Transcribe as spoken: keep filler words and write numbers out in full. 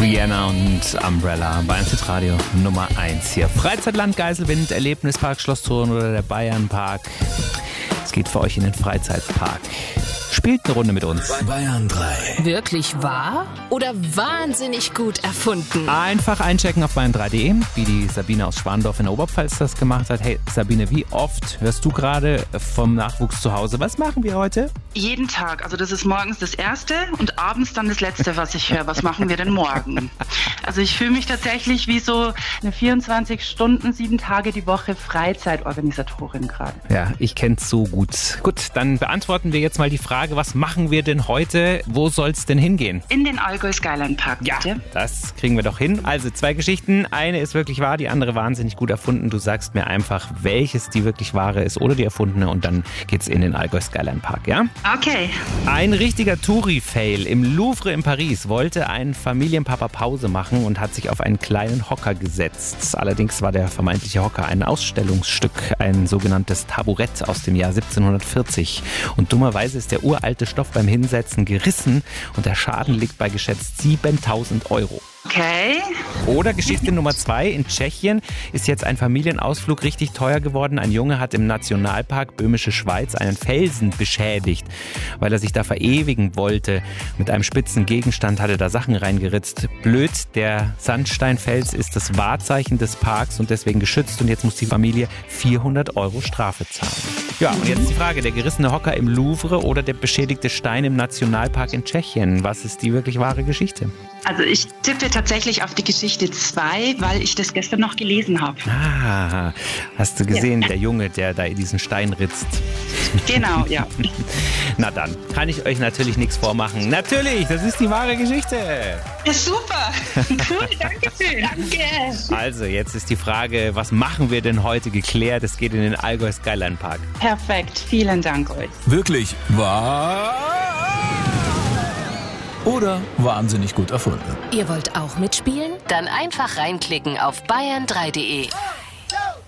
Rihanna und Umbrella bei eins Radio Nummer eins hier. Freizeitland Geiselwind, Erlebnispark, Schlossturm oder der Bayernpark. Es geht für euch in den Freizeitpark. Spielt eine Runde mit uns. Bayern drei. Wirklich wahr oder wahnsinnig gut erfunden? Einfach einchecken auf bayern drei punkt de, wie die Sabine aus Schwandorf in der Oberpfalz das gemacht hat. Hey Sabine, wie oft hörst du gerade vom Nachwuchs zu Hause? Was machen wir heute? Jeden Tag. Also das ist morgens das Erste und abends dann das Letzte, was ich höre. Was machen wir denn morgen? Also ich fühle mich tatsächlich wie so eine vierundzwanzig Stunden, sieben Tage die Woche Freizeitorganisatorin gerade. Ja, ich kenn's so gut. Gut, dann beantworten wir jetzt mal die Frage, was machen wir denn heute? Wo soll's denn hingehen? In den Allgäu Skyline Park, bitte. Ja, das kriegen wir doch hin. Also zwei Geschichten. Eine ist wirklich wahr, die andere wahnsinnig gut erfunden. Du sagst mir einfach, welches die wirklich wahre ist oder die erfundene und dann geht's in den Allgäu Skyline Park, ja? Okay. Ein richtiger Touri-Fail. Im Louvre in Paris wollte ein Familienpapa Pause machen und hat sich auf einen kleinen Hocker gesetzt. Allerdings war der vermeintliche Hocker ein Ausstellungsstück, ein sogenanntes Taburett aus dem Jahr siebzehnhundertvierzig. Und dummerweise ist der uralte Stoff beim Hinsetzen gerissen und der Schaden liegt bei geschätzt siebentausend Euro. Okay. Oder Geschichte Nummer zwei. In Tschechien ist jetzt ein Familienausflug richtig teuer geworden. Ein Junge hat im Nationalpark Böhmische Schweiz einen Felsen beschädigt, weil er sich da verewigen wollte. Mit einem spitzen Gegenstand hat er da Sachen reingeritzt. Blöd, der Sandsteinfels ist das Wahrzeichen des Parks und deswegen geschützt. Und jetzt muss die Familie vierhundert Euro Strafe zahlen. Ja, und jetzt die Frage, der gerissene Hocker im Louvre oder der beschädigte Stein im Nationalpark in Tschechien. Was ist die wirklich wahre Geschichte? Also ich tippe tatsächlich auf die Geschichte zwei, weil ich das gestern noch gelesen habe. Ah, hast du gesehen, Ja. der Junge, der da in diesen Stein ritzt. Genau, ja. Na dann, kann ich euch natürlich nichts vormachen. Natürlich, das ist die wahre Geschichte. Ja, super. Cool, danke schön. Danke. Also, jetzt ist die Frage, was machen wir denn heute geklärt? Es geht in den Allgäu Skyline Park. Perfekt, vielen Dank euch. Wirklich wahr oder wahnsinnig gut erfunden? Ihr wollt auch mitspielen? Dann einfach reinklicken auf bayern drei punkt de.